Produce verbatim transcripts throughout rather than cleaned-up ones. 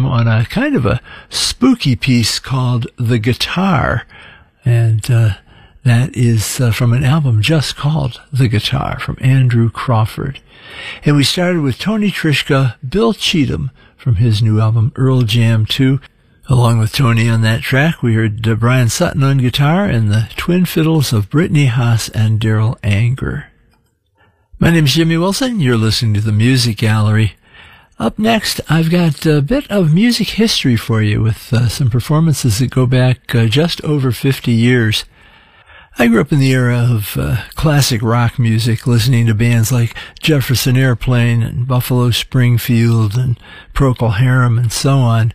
on a kind of a spooky piece called The Guitar. And uh, that is uh, from an album just called The Guitar from Andrew Crawford. And we started with Tony Trischka, Bill Cheatham from his new album Earl Jam two. Along with Tony on that track, we heard uh, Brian Sutton on guitar and the twin fiddles of Brittany Haas and Daryl Anger. My name is Jimmy Wilson. You're listening to the Music Gallery. Up next, I've got a bit of music history for you with uh, some performances that go back uh, just over fifty years. I grew up in the era of uh, classic rock music, listening to bands like Jefferson Airplane and Buffalo Springfield and Procol Harum and so on.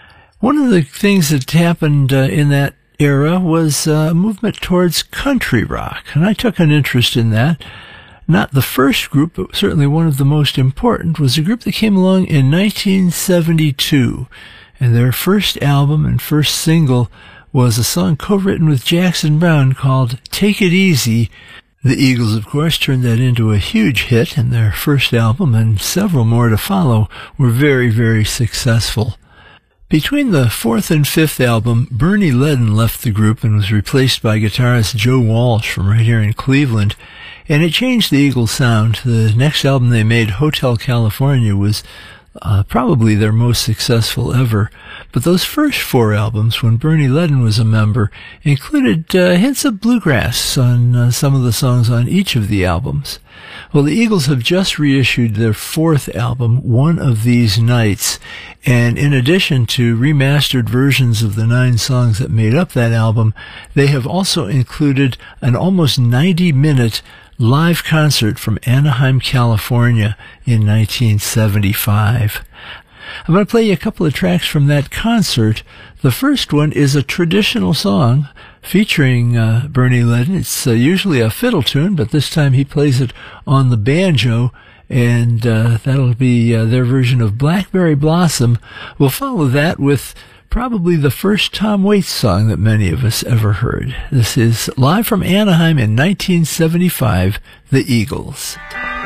One of the things that happened uh, in that era was uh, a movement towards country rock, and I took an interest in that. Not the first group, but certainly one of the most important, was a group that came along in nineteen seventy-two, and their first album and first single was a song co-written with Jackson Browne called Take It Easy. The Eagles, of course, turned that into a huge hit, and their first album and several more to follow were very, very successful. Between the fourth and fifth album, Bernie Leadon left the group and was replaced by guitarist Joe Walsh from right here in Cleveland, and it changed the Eagles' sound. The next album they made, Hotel California, was uh, probably their most successful ever. But those first four albums, when Bernie Leadon was a member, included uh, hints of bluegrass on uh, some of the songs on each of the albums. Well, the Eagles have just reissued their fourth album, One of These Nights, and in addition to remastered versions of the nine songs that made up that album, they have also included an almost ninety-minute live concert from Anaheim, California in nineteen seventy-five. I'm going to play you a couple of tracks from that concert. The first one is a traditional song featuring uh, Bernie Leadon. It's uh, usually a fiddle tune, but this time he plays it on the banjo, and uh, that'll be uh, their version of Blackberry Blossom. We'll follow that with probably the first Tom Waits song that many of us ever heard. This is live from Anaheim in nineteen seventy-five, The Eagles.